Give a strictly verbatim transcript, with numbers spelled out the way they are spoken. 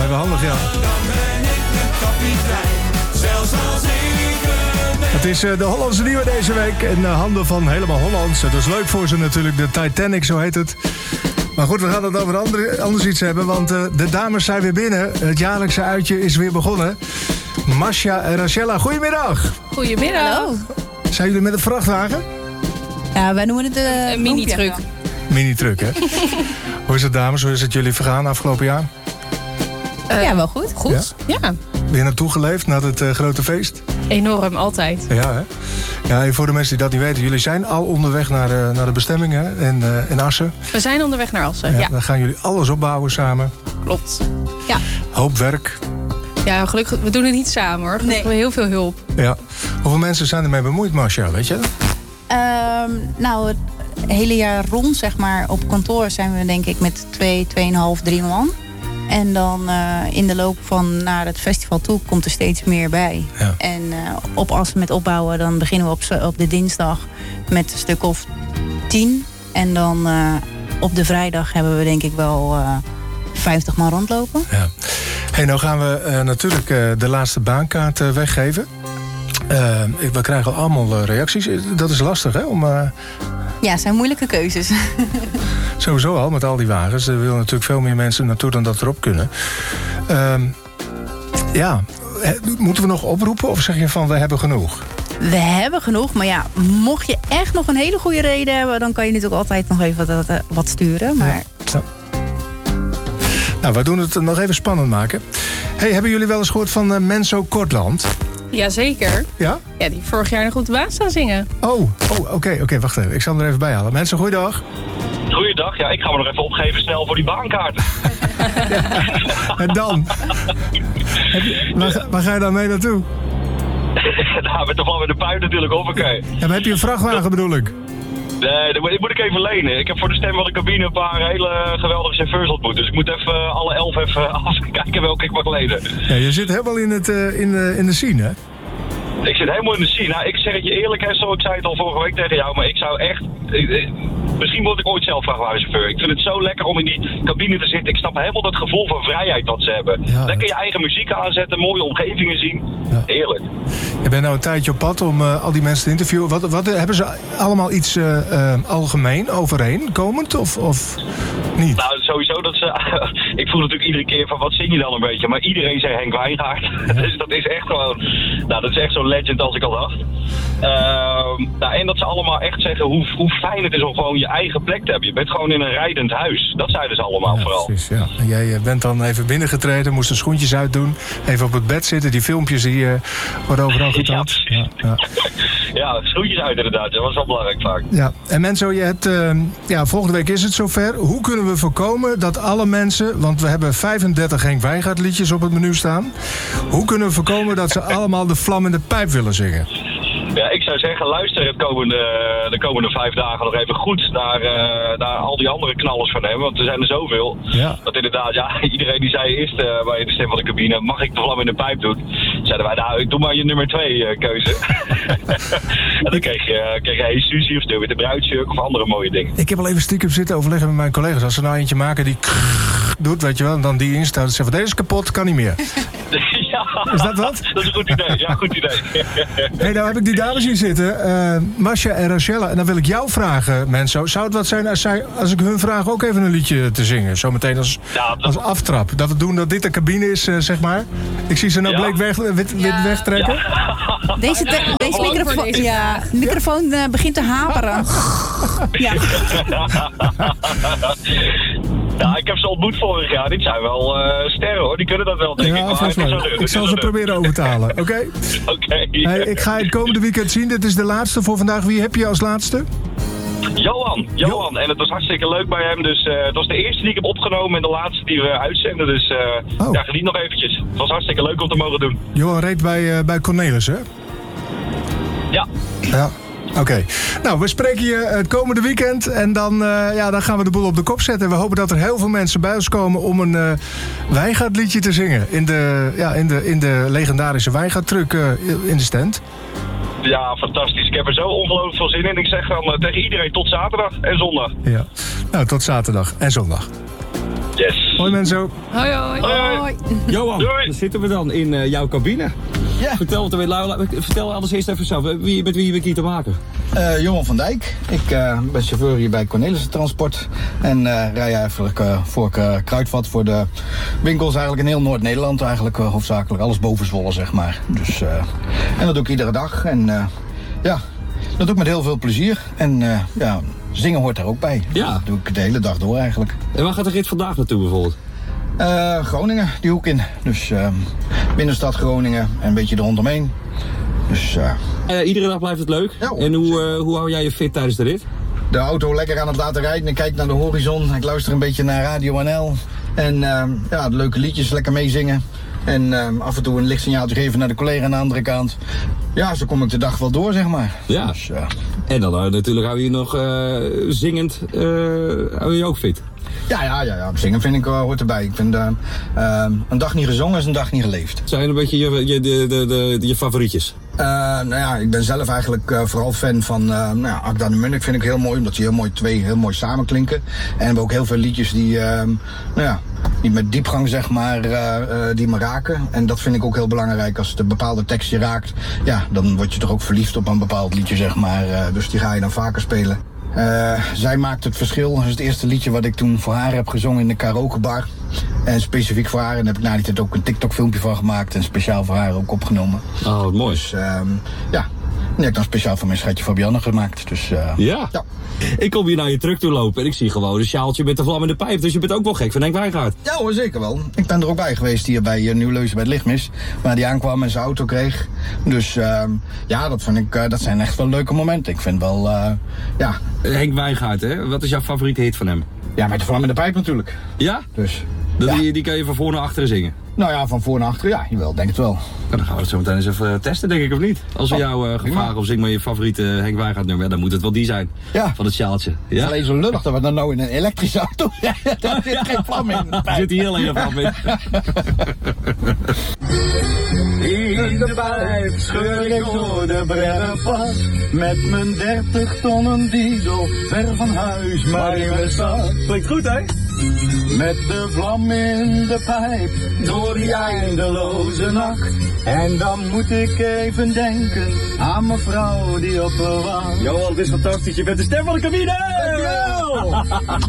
wel handig, ja. Dan ben ik de kapitein, zelfs als ik het... Het is uh, de Hollandse nieuwe deze week in de handen van Helemaal Hollands. Dat is leuk voor ze natuurlijk, de Titanic, zo heet het. Maar goed, we gaan het over andere, anders iets hebben, want uh, de dames zijn weer binnen. Het jaarlijkse uitje is weer begonnen. Masha en Rachella, goedemiddag. Goedemiddag. Hallo. Zijn jullie met een vrachtwagen? Ja, wij noemen het uh, een mini-truck. Mini-truck, hè? Hoe is het, dames? Hoe is het jullie vergaan afgelopen jaar? Uh, ja, wel goed. Goed, ja. ja. Ben je naartoe geleefd naar het uh, grote feest? Enorm, altijd. Ja, hè? Ja, en voor de mensen die dat niet weten, jullie zijn al onderweg naar, uh, naar de bestemming, hè? In, uh, in Assen. We zijn onderweg naar Assen, ja. ja. Dan gaan jullie alles opbouwen samen. Klopt. Ja. Hoop werk. Ja, gelukkig, we doen het niet samen, hoor. Gelukkig hebben we heel veel hulp. Ja. Hoeveel mensen zijn ermee bemoeid, Masha, weet je? Um, nou, het hele jaar rond, zeg maar, op kantoor zijn we denk ik met twee, tweeënhalf, drie man. En dan uh, in de loop van naar het festival toe komt er steeds meer bij. Ja. En uh, op Assen met opbouwen, dan beginnen we op, op de dinsdag met een stuk of tien. En dan uh, op de vrijdag hebben we denk ik wel uh, vijftig man rondlopen. Ja. Hey, nou gaan we uh, natuurlijk uh, de laatste baankaart uh, weggeven. Uh, we krijgen allemaal uh, reacties. Dat is lastig, hè? Om, uh... Ja, het zijn moeilijke keuzes. Sowieso al, met al die wagens. Er willen natuurlijk veel meer mensen naartoe dan dat erop kunnen. Uh, ja, moeten we nog oproepen of zeg je van we hebben genoeg? We hebben genoeg, maar ja, mocht je echt nog een hele goede reden hebben, dan kan je natuurlijk altijd nog even wat, wat sturen. Maar... Ja. Ja. Nou, we doen het nog even spannend maken. Hey, hebben jullie wel eens gehoord van uh, Menso Kortland? Jazeker. Ja? Ja, die vorig jaar nog op de baan staan zingen. Oh, oh oké, okay, okay, wacht even. Ik zal hem er even bij halen. Mensen, goeiedag. Goeiedag. Ja, ik ga me nog even opgeven snel voor die baankaarten. Ja, en dan? je, waar, waar ga je dan mee naartoe? Nou, met de vlam in de puin natuurlijk, hoppakee. Ja, maar heb je een vrachtwagen bedoel ik? Nee, dat moet ik even lenen. Ik heb voor de stem van de cabine een paar hele geweldige chauffeurs ontmoet. Dus ik moet even alle elf even afkijken welke ik mag lenen. Ja, je zit helemaal in, het, uh, in, uh, in de scene, hè? Ik zit helemaal in de scene. Nou, ik zeg het je eerlijk, hè, zo, ik zei het al vorige week tegen jou, maar ik zou echt... Ik, ik, misschien word ik ooit zelf vrachtwagenchauffeur. Ik vind het zo lekker om in die cabine te zitten. Ik snap helemaal dat gevoel van vrijheid dat ze hebben. Ja, lekker je eigen muziek aanzetten, mooie omgevingen zien. Ja. Heerlijk. Je bent nou een tijdje op pad om uh, al die mensen te interviewen. Wat, wat, hebben ze allemaal iets uh, uh, algemeen overeenkomend of, of niet? Nou, sowieso dat ze... ik voel natuurlijk iedere keer van wat zing je dan een beetje. Maar iedereen zei Henk Wijngaard. Ja. Dus dat is echt gewoon... Nou, dat is echt zo'n legend als ik al dacht. Uh, nou, en dat ze allemaal echt zeggen hoe, hoe fijn het is om gewoon je eigen plek te hebben. Je bent gewoon in een rijdend huis. Dat zeiden ze allemaal ja, vooral. Precies, ja. En jij bent dan even binnengetreden, moest de schoentjes uitdoen. Even op het bed zitten. Die filmpjes die uh, worden overal getoond. Ja, ja. ja, schoentjes uit inderdaad. Dat was wel belangrijk vaak. Ja, en Menso, je hebt, uh, ja, volgende week is het zover. Hoe kunnen we voorkomen dat alle mensen, want we hebben vijfendertig Henk Wijngaard liedjes op het menu staan. Hoe kunnen we voorkomen dat ze allemaal de vlam in de pijp willen zingen? Ja, ik zou zeggen, luister het komende, de komende vijf dagen nog even goed naar, uh, naar al die andere knallers van hem. Want er zijn er zoveel. Ja. Dat inderdaad, ja, iedereen die zei eerst uh, bij de stem van de cabine, mag ik de vlam in de pijp doen? Zeiden wij, nou, doe maar je nummer twee uh, keuze. En dan kreeg je, kreeg je hey, Suzy of Stil met de bruidsjurk of andere mooie dingen. Ik heb al even stiekem zitten overleggen met mijn collega's. Als ze nou eentje maken die doet, weet je wel, en dan die instaat en zeggen, deze is kapot, kan niet meer. Ja, is dat wat? Dat is een goed idee, ja, goed idee. Hey, nou heb ik die dames hier zitten, uh, Masha en Rachella. En dan wil ik jou vragen, Menso. Zou het wat zijn als, zij, als ik hun vraag ook even een liedje te zingen? Zometeen als, ja, dat... als aftrap. Dat we doen dat dit de cabine is, uh, zeg maar. Ik zie ze nou ja. bleek weg, wit, wit ja. wegtrekken. Ja. Deze, te, deze microfoon, deze ja, microfoon uh, begint te haperen. Ja. Ja, ik heb ze ontmoet vorig jaar. Dit zijn wel uh, sterren hoor. Die kunnen dat wel, denk ja, ik. Maar ik, ik zal ze proberen over te halen, oké? Okay? Oké. Okay. Hey, ik ga het komende weekend zien. Dit is de laatste voor vandaag. Wie heb je als laatste? Johan, Johan. En het was hartstikke leuk bij hem. Dus uh, het was de eerste die ik heb opgenomen en de laatste die we uitzenden. Dus uh, oh. ja, geniet nog eventjes. Het was hartstikke leuk om te mogen doen. Johan reed bij, uh, bij Cornelis, hè? Ja. Ja. Oké. Okay. Nou, we spreken je het komende weekend en dan, uh, ja, dan gaan we de boel op de kop zetten. We hopen dat er heel veel mensen bij ons komen om een uh, Wijngaard-liedje te zingen. In de, ja, in de, in de legendarische Wijngaard-truck uh, in de stand. Ja, fantastisch. Ik heb er zo ongelooflijk veel zin in. Ik zeg dan uh, tegen iedereen tot zaterdag en zondag. Ja. Nou, tot zaterdag en zondag. Yes. Hoi mensen. Hoi, hoi. Hoi. Hoi. Johan, Doei. dan zitten we dan in uh, jouw cabine. Ja. Vertel, het, weer, vertel alles eerst even zelf. Wie, met wie heb ik hier te maken? Uh, Johan van Dijk. Ik uh, ben chauffeur hier bij Cornelissen Transport. En uh, rij eigenlijk uh, voor uh, Kruidvat voor de winkels eigenlijk in heel Noord-Nederland. Eigenlijk uh, hoofdzakelijk alles boven Zwolle, zeg maar. Dus, uh, en dat doe ik iedere dag. En uh, ja, dat doe ik met heel veel plezier. En uh, ja, zingen hoort daar ook bij. Ja. Dat doe ik de hele dag door eigenlijk. En waar gaat de rit vandaag naartoe bijvoorbeeld? Uh, Groningen, die hoek in. Dus uh, binnenstad Groningen en een beetje er rondomheen. Dus, uh, uh, iedere dag blijft het leuk. Ja, en hoe, uh, hoe hou jij je fit tijdens de rit? De auto lekker aan het laten rijden. Ik kijk naar de horizon. Ik luister een beetje naar Radio N L. En uh, ja, de leuke liedjes lekker meezingen. En uh, af en toe een lichtsignaaltje geven naar de collega aan de andere kant. Ja, zo kom ik de dag wel door, zeg maar. Ja. Dus, uh, en dan uh, natuurlijk hou je je nog uh, zingend, uh, hou je je ook fit? Ja, ja, ja, ja. Zingen vind ik uh, hoort erbij. Ik vind uh, uh, een dag niet gezongen is een dag niet geleefd. Zijn een beetje je, je, de, de, de, je favorietjes? Uh, nou ja, ik ben zelf eigenlijk uh, vooral fan van uh, nou ja, Akda de Munnik vind ik heel mooi, omdat die heel mooi twee heel mooi samenklinken. En we hebben ook heel veel liedjes die, uh, nou ja, die met diepgang zeg maar, uh, uh, die me raken. En dat vind ik ook heel belangrijk. Als het een bepaalde tekst je raakt, ja, dan word je toch ook verliefd op een bepaald liedje zeg maar. Uh, dus die ga je dan vaker spelen. Uh, zij maakt het verschil. Dat is het eerste liedje wat ik toen voor haar heb gezongen in de karaokebar. En specifiek voor haar. En daar heb ik na die tijd ook een TikTok filmpje van gemaakt. En speciaal voor haar ook opgenomen. Oh, wat mooi. Dus uh, ja, die heb ik dan speciaal voor mijn schatje Fabianne gemaakt. Dus uh, ja. ja. Ik kom hier naar je truck toe lopen en ik zie gewoon een sjaaltje met de vlammende pijp. Dus je bent ook wel gek van Henk Wijngaard. Ja hoor, zeker wel. Ik ben er ook bij geweest hier bij uh, Nieuw-Leuzen bij het Lichtmis. Waar die aankwam en zijn auto kreeg. Dus uh, ja, dat, vind ik, uh, dat zijn echt wel leuke momenten. Ik vind wel, uh, ja... Henk Wijngaard, hè? Wat is jouw favoriete hit van hem? Ja, met de vlammende pijp natuurlijk. Ja? Dus... Dat, ja. die, die kan je van voor naar achteren zingen? Nou ja, van voor naar achteren, ja, jawel, denk het wel. Ja, dan gaan we het zo meteen eens even testen, denk ik, of niet? Als we oh, jou uh, gaan vragen of zing maar je favoriete Henk Wijngaard nummer, ja, dan moet het wel die zijn. Ja. Van het sjaaltje. Ja? Het is alleen zo lullig dat we dan nou in een elektrische auto rijden. Daar zit geen vlam in. Er zit hier alleen een vlam in. In de pijp scheur ik door de Brennenpad. Met mijn dertig tonnen diesel, ver van huis, maar in mijn stad. Klinkt goed, hè? Met de vlam in de pijp, door die eindeloze nacht. En dan moet ik even denken aan mijn vrouw die op me wacht. Johan, het is fantastisch. Je bent de stem van de cabine! Dankjewel!